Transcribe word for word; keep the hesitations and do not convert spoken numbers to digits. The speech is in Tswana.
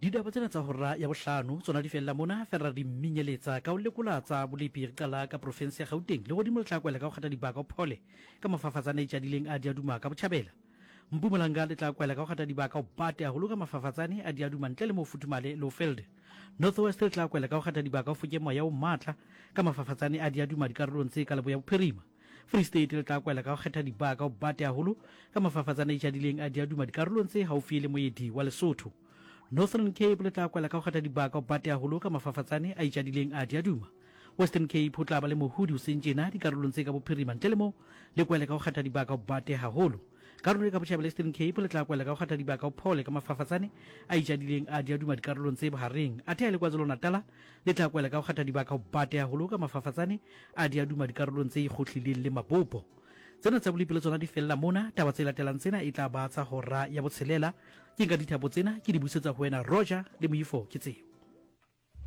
Didaba tsena tsa hora ya bohlano tsona di fella mona fela di minyeletsa ka o lekola tsa bolepi re qala ka province ya Gauteng le godimo le tla kwela ka go gata dibaka o phole ka mafafatsane a itjadileng a diaduma ka botjhabela. Mpumalanga le tla kwela ka go gata dibaka o bate a holo ka mafafatsane a diaduma ntle le mo futhumale Lowveld. Northwest le tla kwela ka go gata dibaka o foke moya o matla ka mafafatsane a diaduma dikarolong tse ka lebo ya bophirima. Free State le tla kwela ka go kgetha dibaka o bate a holo ka mafafatsane a itjadileng a diaduma dikarolong tse haufi le moedi wa Lesotho. Northern Cape le tla kwela ka go gata dibaka o bate a holo ka mafafatsane a itjadileng a diaduma. Western Cape ho tla ba le mohudi o seng tjena dikarolong tse ka bophirima ntle le mo le kwela ka go gata dibaka o bate haholo. Karolo ka botjhabela Eastern Cape le tla kwela ka go gata dibaka o phole ka mafafatsane a itjadileng a diaduma dikarolong tse bohareng. Athe a le KwaZulu-Natal le tla kwela ka go gata dibaka o bate haholo ka mafafatsane a diaduma dikarolong tse ikgohlileng le mabopo. Tsena tsa bolepi le tsona di fella mona taba tse latelang tsena e tla ba tsa hora ya botshelela ke nka dithabo tsena ke di busetsa ho wena Roger le Moifo ke tseo.